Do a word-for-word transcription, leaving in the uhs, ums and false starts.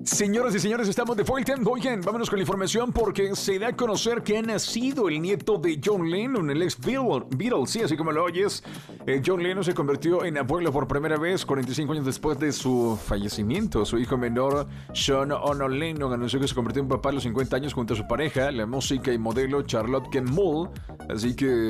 Señoras y señores, estamos de vuelta. Oigan, vámonos con la información porque se da a conocer que ha nacido el nieto de John Lennon, el ex Beatle. Sí, así como lo oyes, eh, John Lennon se convirtió en abuelo por primera vez cuarenta y cinco años después de su fallecimiento. Su hijo menor, Sean Ono Lennon, anunció que se convirtió en papá a los cincuenta años junto a su pareja, la música y modelo Charlotte Kemble. Así que